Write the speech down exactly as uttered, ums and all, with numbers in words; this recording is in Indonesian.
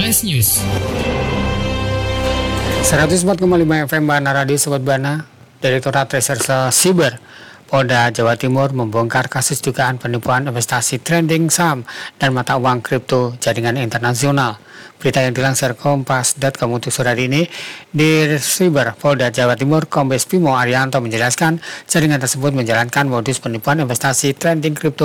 Flash News. seratus empat koma lima F M Bana Radio Sobat Bana. Direktorat Reserse Siber Polda Jawa Timur membongkar kasus dugaan penipuan investasi trading saham dan mata uang kripto jaringan internasional. Berita yang dilansir kompas titik com untuk sore hari ini, di Siber Polda Jawa Timur, Kombes Bimo Arianto menjelaskan jaringan tersebut menjalankan modus penipuan investasi trading kripto